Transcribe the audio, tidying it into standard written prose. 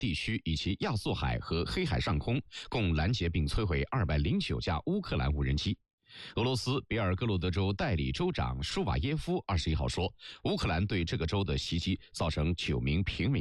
地区以及亚速海和黑海上空，共拦截并摧毁209架乌克兰无人机。俄罗斯别尔哥罗德州代理州长舒瓦耶夫21号说，乌克兰对这个州的袭击造成9名平民